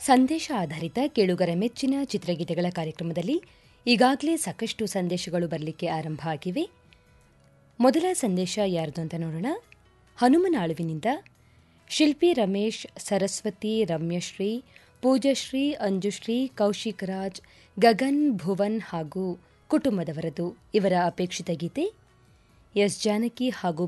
ಸಂದೇಶ ಆಧಾರಿತ ಕೇಳುಗರ ಮೆಚ್ಚಿನ ಚಿತ್ರಗೀತೆಗಳ ಕಾರ್ಯಕ್ರಮದಲ್ಲಿ ಈಗಾಗಲೇ ಸಾಕಷ್ಟು ಸಂದೇಶಗಳು ಬರಲಿಕ್ಕೆ ಆರಂಭ ಆಗಿವೆ. ಮೊದಲ ಸಂದೇಶ ಯಾರ್ದು ಅಂತ ನೋಡೋಣ. ಹನುಮನಾಳುವಿನಿಂದ ಶಿಲ್ಪಿ ರಮೇಶ್, ಸರಸ್ವತಿ, ರಮ್ಯಶ್ರೀ, ಪೂಜಶ್ರೀ, ಅಂಜುಶ್ರೀ, ಕೌಶಿಕ್ ರಾಜ್, ಗಗನ್, ಭುವನ್ ಹಾಗೂ ಕುಟುಂಬದವರದು. ಇವರ ಅಪೇಕ್ಷಿತ ಗೀತೆ ಎಸ್ ಜಾನಕಿ ಹಾಗೂ